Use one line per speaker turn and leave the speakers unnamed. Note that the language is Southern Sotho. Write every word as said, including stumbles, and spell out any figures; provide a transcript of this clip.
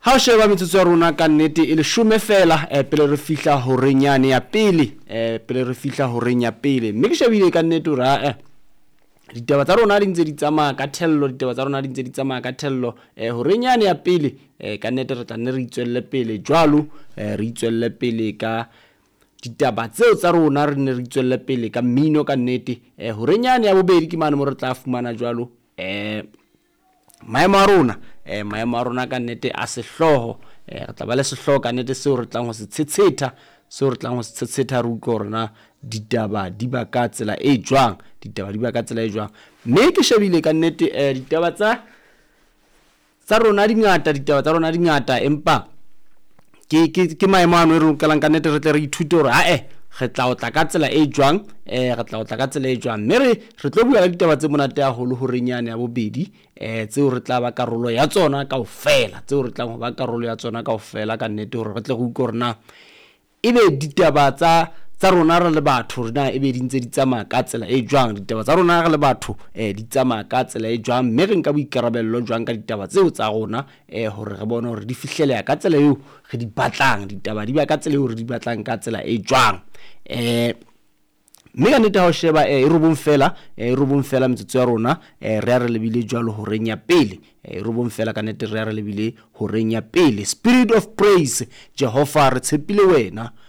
Ha o sheba metsotso ya rona ka nnete e le shome fela eh, pele re fihla horeng yane ya pele eh, pele re fihla horeng ya pele mme ke shebile ka nnete hore eh, ditaba tsa rona di ntse di tsamaya ka thello ditaba tsa rona di ntse di tsamaya ka thello eh, horeng yane ya pele eh, ka nnete re tla nne re itswelle pele jwalo eh, re itswelle pele ka ditaba tseo tsa rona re ne re itswelle pele ka mmino ka nnete eh, horeng yane ya bobedi ke mane mo re tla fumana jwalo eh maemo a rona eh maemo a rona ka nnete a sehloho eh re tla ba le sehloho ka nnete seo re tlang ho se tshetsetha seo re tlang ho se tshetsetha re utlwe hore na ditaba di ba ka tsela e jwang ditaba di ba ka tsela e jwang mme ke shebile ka nnete eh ditaba tsa tsa rona di ngata ditaba tsa rona di ngata empa ke ke ke maemo a no re lokelang ka nnete re tle re ithute hore ha eh re tla o tla ka tsela e jwang eh re tla o tla ka tsela e jwang mme re re tlo bua ka ditaba tse monate haholo ho renyane ya bobedi eh tseo re tla ba karolo ya tsona kaofela tseo re tlang ho ba karolo ya tsona kaofela ka nnete hore re tle go utlwe hore na ebe ditaba tsa tsa rona re le batho rena ebe di ntse di tsamaya ka tsela e jwang ditaba tsa rona re le batho eh di tsamaya ka tsela e jwang mme re nka boikarabello jwang ka ditaba tseo tsa rona eh hore re bone hore di fihleleha ka tsela eo re di batlang ditaba di ba ka tsela eo re di batlang ka tsela e jwang eh mme ka nnete ha o sheba eh e robong fela e robong fela metsotso ya rona eh re a re lebile jwalo ho renya pele e robong fela ka nnete re a re lebile ho renya pele. Spirit of praise Jehova re tshepile wena